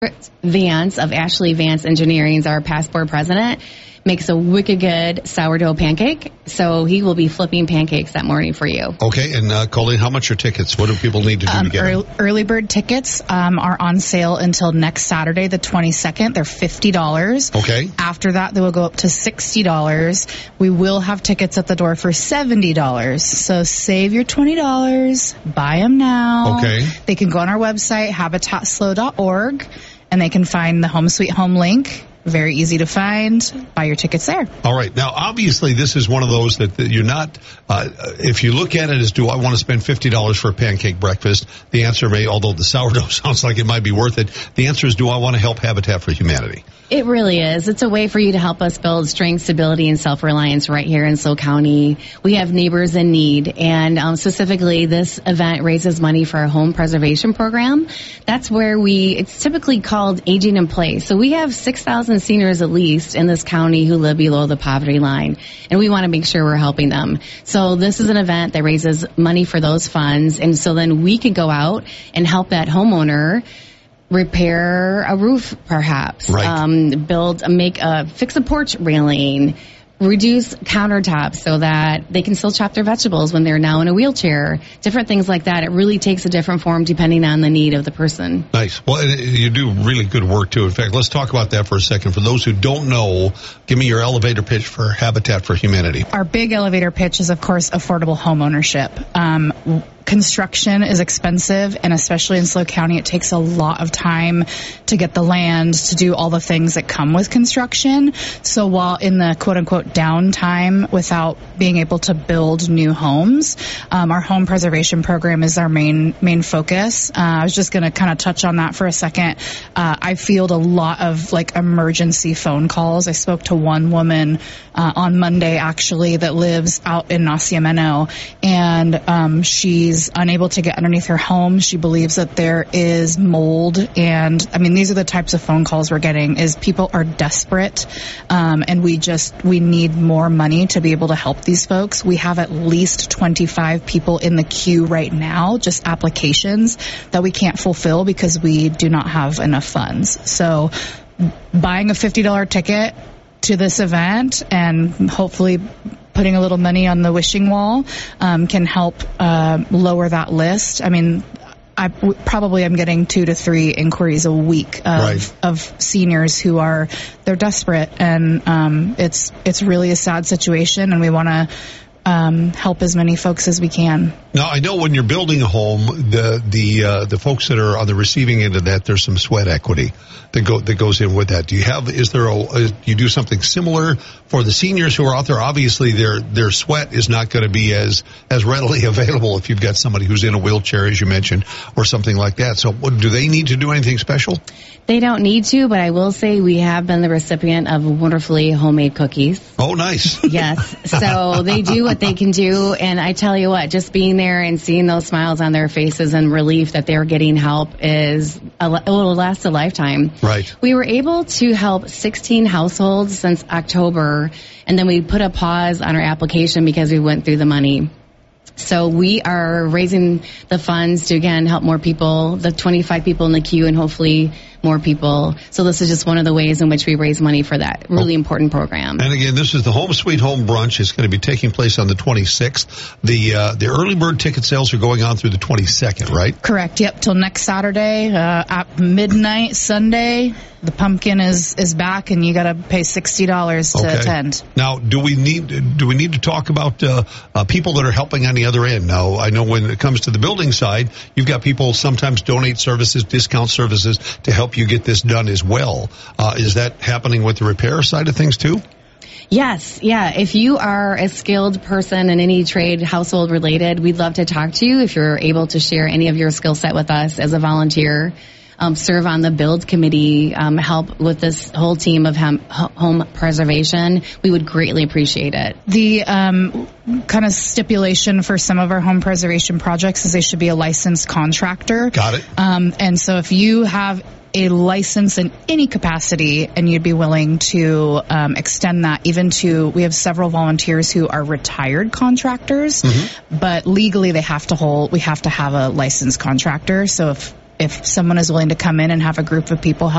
Vance of Ashley Vance Engineering is our past board president. Makes a wicked good sourdough pancake, so he will be flipping pancakes that morning for you. Okay, and Colleen, how much are tickets? What do people need to do to get them? Early bird tickets are on sale until next Saturday, the 22nd. They're $50. Okay. After that, they will go up to $60. We will have tickets at the door for $70. So save your $20. Buy them now. Okay. They can go on our website, habitatslo.org, and they can find the Home Sweet Home link. Very easy to find. Buy your tickets there. All right. Now, obviously, this is one of those that you're not, if you look at it as, do I want to spend $50 for a pancake breakfast? The answer may, although the sourdough sounds like it might be worth it, the answer is, do I want to help Habitat for Humanity? It really is. It's a way for you to help us build strength, stability, and self-reliance right here in SoCal County. We have neighbors in need, and specifically this event raises money for our home preservation program. That's where it's typically called Aging in Place. So we have 6,000 seniors at least in this county who live below the poverty line, and we want to make sure we're helping them. So this is an event that raises money for those funds, and so then we can go out and help that homeowner repair a roof, perhaps. Right. Fix a porch railing, reduce countertops so that they can still chop their vegetables when they're now in a wheelchair. Different things like that. It really takes a different form depending on the need of the person. Nice. Well, you do really good work, too. In fact, let's talk about that for a second. For those who don't know, give me your elevator pitch for Habitat for Humanity. Our big elevator pitch is, of course, affordable home ownership. Construction is expensive, and especially in SLO County, it takes a lot of time to get the land, to do all the things that come with construction. So while in the quote-unquote downtime without being able to build new homes, our home preservation program is our main focus. I was just going to kind of touch on that for a second. I field a lot of emergency phone calls. I spoke to one woman on Monday, actually, that lives out in Nacimiento, and she's unable to get underneath her home. She believes that there is mold, and these are the types of phone calls we're getting, is people are desperate, and we need more money to be able to help these folks. We have at least 25 people in the queue right now, just applications that we can't fulfill because we do not have enough funds. So buying a $50 ticket to this event and hopefully putting a little money on the wishing wall can help lower that list. I probably am getting 2 to 3 inquiries a week of seniors who they're desperate, and it's really a sad situation, and we want to help as many folks as we can. Now, I know when you're building a home, the folks that are on the receiving end of that, there's some sweat equity that goes in with that. Do you do something similar for the seniors who are out there? Obviously, their sweat is not going to be as readily available if you've got somebody who's in a wheelchair, as you mentioned, or something like that. So do they need to do anything special? They don't need to, but I will say we have been the recipient of wonderfully homemade cookies. Oh, nice. Yes. So they do what they can do, and I tell you what, just being there and seeing those smiles on their faces and relief that they're getting help it will last a lifetime. Right. We were able to help 16 households since October, and then we put a pause on our application because we went through the money. So we are raising the funds to, again, help more people, the 25 people in the queue, and hopefully more people. So this is just one of the ways in which we raise money for that really important program. And again, this is the Home Sweet Home Brunch. It's going to be taking place on the 26th. The early bird ticket sales are going on through the 22nd, right? Correct. Yep. Till next Saturday at midnight Sunday. The pumpkin is back, and you got to pay $60 to attend. Now, do we need to talk about people that are helping on the other end? Now, I know when it comes to the building side, you've got people sometimes donate services, discount services to help you get this done as well. Is that happening with the repair side of things too? Yes. Yeah. If you are a skilled person in any trade, household related, we'd love to talk to you. If you're able to share any of your skill set with us as a volunteer, serve on the build committee, help with this whole team of home preservation, we would greatly appreciate it. The kind of stipulation for some of our home preservation projects is they should be a licensed contractor. Got it. And so if you have a license in any capacity and you'd be willing to extend that even to, we have several volunteers who are retired contractors, but legally we have to have a licensed contractor. So if someone is willing to come in and have a group of people help